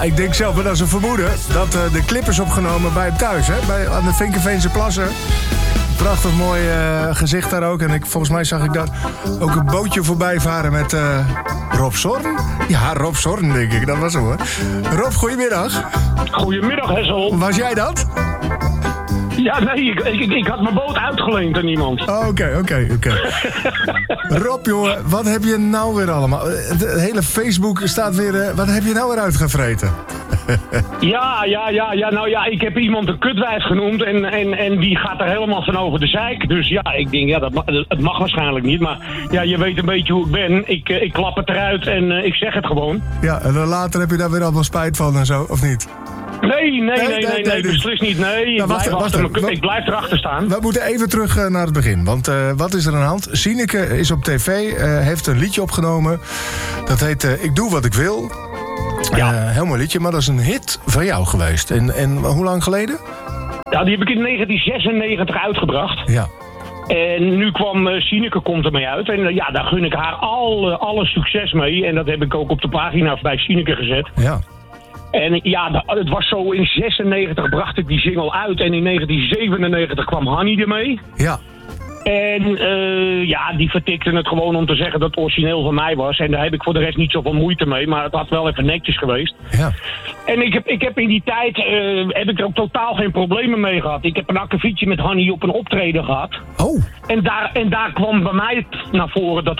ik denk zelf, maar dat is een vermoeden, dat de clip is opgenomen bij hem thuis, hè? Aan de Vinkenveense Plassen. Prachtig mooi gezicht daar ook. En volgens mij zag ik daar ook een bootje voorbij varen met Rob Zorn. Ja, Rob Zorn, denk ik. Dat was hem, hoor. Rob, goedemiddag. Goedemiddag, Hessel. Was jij dat? Ja, nee, ik had mijn boot uitgeleend aan iemand. Oh, oké. Rob, jongen, wat heb je nou weer allemaal? De hele Facebook staat weer... wat heb je nou weer uitgevreten? Ja, nou ja, ik heb iemand een kutwijf genoemd en die gaat er helemaal van over de zeik. Dus ja, ik denk, ja, het mag waarschijnlijk niet. Maar ja, je weet een beetje hoe ik ben. Ik klap het eruit en ik zeg het gewoon. Ja, en dan later heb je daar weer allemaal spijt van en zo, of niet? Nee, beslist niet. Nee, ik blijf erachter staan. We moeten even terug naar het begin. Want wat is er aan de hand? Sineke is op tv, heeft een liedje opgenomen. Dat heet Ik Doe Wat Ik Wil. Ja. Heel mooi liedje, maar dat is een hit van jou geweest. En hoe lang geleden? Ja, die heb ik in 1996 uitgebracht. Ja. En nu kwam Sineke komt ermee uit. En ja, daar gun ik haar alle succes mee. En dat heb ik ook op de pagina bij Sineke gezet. Ja. En ja, het was zo, in 96 bracht ik die single uit. En in 1997 kwam Hanny ermee. Ja. En ja, die vertikte het gewoon om te zeggen dat het origineel van mij was. En daar heb ik voor de rest niet zoveel moeite mee. Maar het had wel even netjes geweest. Ja. En ik heb in die tijd heb ik er ook totaal geen problemen mee gehad. Ik heb een akkefietje met Hanny op een optreden gehad. Oh. En daar kwam bij mij naar voren dat